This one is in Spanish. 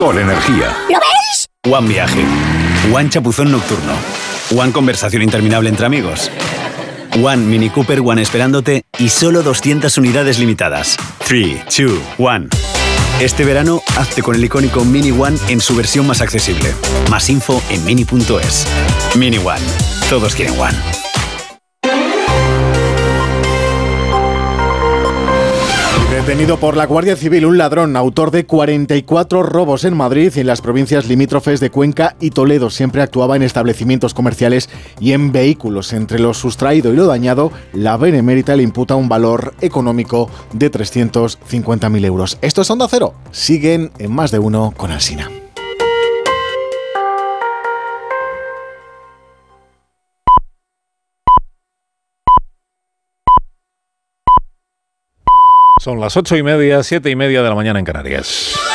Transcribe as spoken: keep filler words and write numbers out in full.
con energía. ¿Lo veis? One Viaje. One Chapuzón Nocturno. One Conversación Interminable entre amigos. One Mini Cooper One esperándote y solo doscientas unidades limitadas. tres, dos, uno. Este verano, hazte con el icónico Mini One en su versión más accesible. Más info en mini punto es. Mini One. Todos quieren One. Detenido por la Guardia Civil un ladrón, autor de cuarenta y cuatro robos en Madrid y en las provincias limítrofes de Cuenca y Toledo. Siempre actuaba en establecimientos comerciales y en vehículos. Entre lo sustraído y lo dañado, la Benemérita le imputa un valor económico de trescientos cincuenta mil euros. Esto es Onda Cero. Siguen en Más de Uno con Alsina. Son las ocho y media, siete y media de la mañana en Canarias.